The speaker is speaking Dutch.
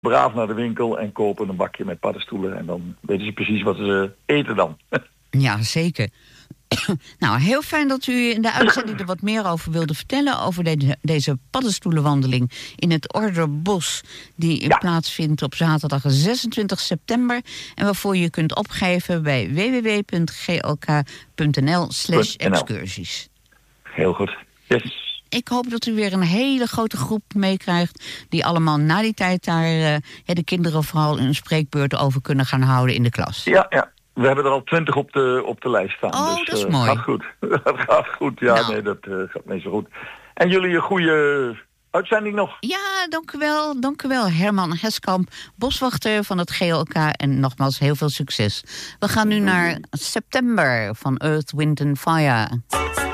braaf naar de winkel en kopen een bakje met paddenstoelen. En dan weten ze precies wat ze eten dan. Ja, zeker. Nou, heel fijn dat u in de uitzending er wat meer over wilde vertellen. Over deze paddenstoelenwandeling in het Orderbos. Die plaatsvindt op zaterdag 26 september. En waarvoor je kunt opgeven bij www.glk.nl/excursies. Heel goed. Yes. Ik hoop dat u weer een hele grote groep meekrijgt. Die allemaal na die tijd daar de kinderen vooral een spreekbeurt over kunnen gaan houden in de klas. Ja. We hebben er al 20 op de lijst staan. Oh, dus, dat is mooi. Gaat goed. Dat gaat goed. Ja, nou. Nee, dat gaat meestal goed. En jullie een goede uitzending nog. Ja, dank u wel. Herman Heskamp, boswachter van het GLK. En nogmaals, heel veel succes. We gaan nu naar September van Earth, Wind and Fire.